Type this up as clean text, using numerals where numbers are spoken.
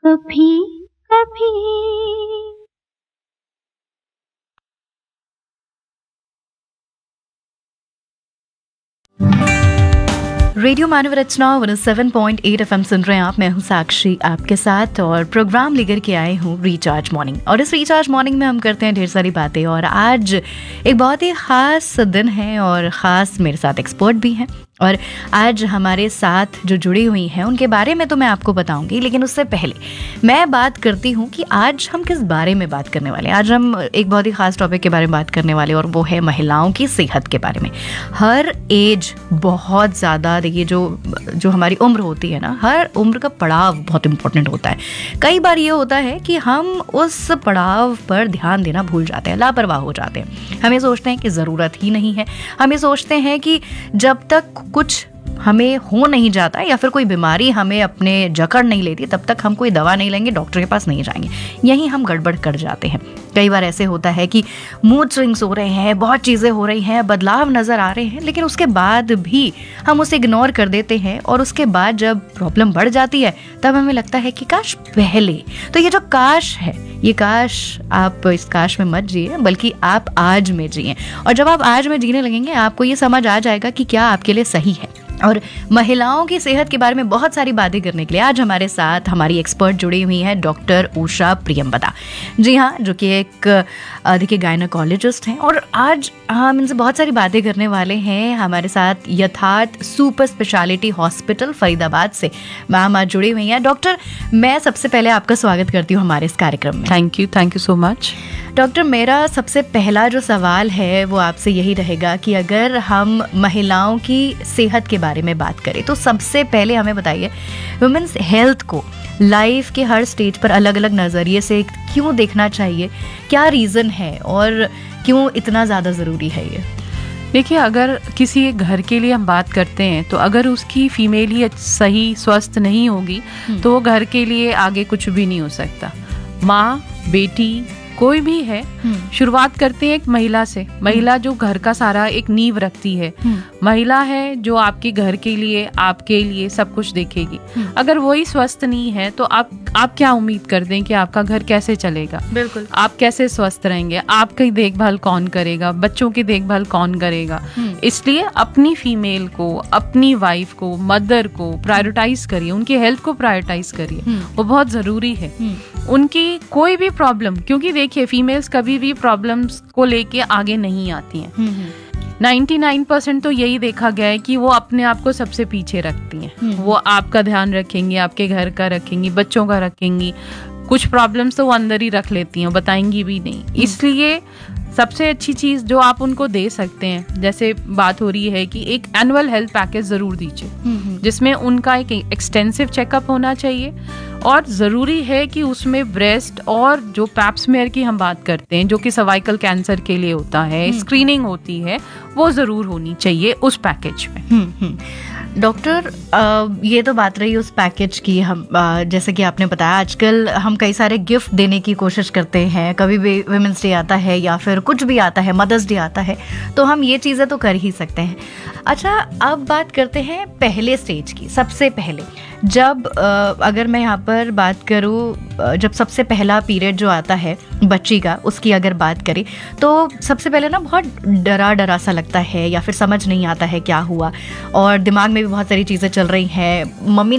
कभी कभी। रेडियो मानव रचना 107.8 FM सुन रहे हैं आप। मैं हूं साक्षी आपके साथ और प्रोग्राम लेकर के आए हूं रिचार्ज मॉर्निंग। और इस रिचार्ज मॉर्निंग में हम करते हैं ढेर सारी बातें। और आज एक बहुत ही ख़ास दिन है और ख़ास मेरे साथ एक्सपर्ट भी हैं। और आज हमारे साथ जो जुड़ी हुई हैं उनके बारे में तो मैं आपको बताऊंगी, लेकिन उससे पहले मैं बात करती हूँ कि आज हम किस बारे में बात करने वाले हैं। आज हम एक बहुत ही ख़ास टॉपिक के बारे में बात करने वाले और वो है महिलाओं की सेहत के बारे में। हर एज बहुत ज़्यादा, देखिए जो हमारी उम्र होती है ना, हर उम्र का पड़ाव बहुत इंपॉर्टेंट होता है। कई बार ये होता है कि हम उस पड़ाव पर ध्यान देना भूल जाते हैं, लापरवाह हो जाते हैं। हम ये सोचते हैं कि ज़रूरत ही नहीं है। हम ये सोचते हैं कि जब तक कुछ हमें हो नहीं जाता या फिर कोई बीमारी हमें अपने जकड़ नहीं लेती तब तक हम कोई दवा नहीं लेंगे, डॉक्टर के पास नहीं जाएंगे। यहीं हम गड़बड़ कर जाते हैं। कई बार ऐसे होता है कि मूड स्विंग्स हो रहे हैं, बहुत चीज़ें हो रही हैं, बदलाव नज़र आ रहे हैं, लेकिन उसके बाद भी हम उसे इग्नोर कर देते हैं। और उसके बाद जब प्रॉब्लम बढ़ जाती है तब हमें लगता है कि काश पहले। तो ये जो काश है, ये काश, आप इस काश में मत जिए बल्कि आप आज में जिए। और जब आप आज में जीने लगेंगे आपको ये समझ आ जाएगा कि क्या आपके लिए सही है। और महिलाओं की सेहत के बारे में बहुत सारी बातें करने के लिए आज हमारे साथ हमारी एक्सपर्ट जुड़ी हुई हैं डॉक्टर उषा प्रियंवदा। जी हाँ, जो कि एक देखिए गायनेकोलॉजिस्ट हैं। और आज हम इनसे बहुत सारी बातें करने वाले हैं। हमारे साथ यथार्थ सुपर स्पेशलिटी हॉस्पिटल फरीदाबाद से मैम आज जुड़ी हुई हैं। डॉक्टर, मैं सबसे पहले आपका स्वागत करती हूँ हमारे इस कार्यक्रम में। Thank you so much. Doctor, मेरा सबसे पहला जो सवाल है वो आपसे यही रहेगा कि अगर हम महिलाओं की सेहत के बारे में बात करें तो सबसे पहले हमें बताइए, वुमेन्स हेल्थ को लाइफ के हर स्टेज पर अलग अलग नज़रिए से क्यों देखना चाहिए, क्या रीज़न है और क्यों इतना ज़्यादा ज़रूरी है ये? देखिए, अगर किसी एक घर के लिए हम बात करते हैं तो अगर उसकी फीमेल ही सही स्वस्थ नहीं होगी तो वो घर के लिए आगे कुछ भी नहीं हो सकता। माँ, बेटी, कोई भी है, शुरुआत करते हैं एक महिला से। महिला जो घर का सारा एक नींव रखती है, महिला है जो आपके घर के लिए, आपके लिए सब कुछ देखेगी। अगर वही स्वस्थ नहीं है तो आप क्या उम्मीद कर दें कि आपका घर कैसे चलेगा? बिल्कुल। आप कैसे स्वस्थ रहेंगे? आपकी देखभाल कौन करेगा? बच्चों की देखभाल कौन करेगा? इसलिए अपनी फीमेल को, अपनी वाइफ को, मदर को प्रायोरिटाइज करिए, उनकी हेल्थ को प्रायोरिटाइज करिए, वो बहुत जरूरी है। उनकी कोई भी प्रॉब्लम, क्योंकि देखिए फीमेल्स कभी भी प्रॉब्लम्स को लेके आगे नहीं आती हैं। 99% तो यही देखा गया है कि वो अपने आप को सबसे पीछे रखती हैं। वो आपका ध्यान रखेंगी, आपके घर का रखेंगी, बच्चों का रखेंगी। कुछ प्रॉब्लम्स तो वो अंदर ही रख लेती हैं, बताएंगी भी नहीं। इसलिए सबसे अच्छी चीज़ जो आप उनको दे सकते हैं, जैसे बात हो रही है कि एक एनुअल हेल्थ पैकेज ज़रूर दीजिए जिसमें उनका एक एक्सटेंसिव चेकअप होना चाहिए। और ज़रूरी है कि उसमें ब्रेस्ट और जो पैप स्मेयर की हम बात करते हैं, जो कि सर्वाइकल कैंसर के लिए होता है, स्क्रीनिंग होती है, वो ज़रूर होनी चाहिए उस पैकेज में। डॉक्टर, ये तो बात रही उस पैकेज की। हम जैसे कि आपने बताया, आजकल हम कई सारे गिफ्ट देने की कोशिश करते हैं। कभी भी वुमेन्स डे आता है या फिर कुछ भी आता है, मदर्स डे आता है, तो हम ये चीज़ें तो कर ही सकते हैं। अच्छा, अब बात करते हैं पहले स्टेज की। सबसे पहले जब अगर मैं यहाँ पर बात करूँ, जब सबसे पहला पीरियड जो आता है बच्ची का, उसकी अगर बात करें तो सबसे पहले ना बहुत डरा सा लगता है या फिर समझ नहीं आता है क्या हुआ, और दिमाग में भी बहुत सारी चीज़ें चल रही हैं। मम्मी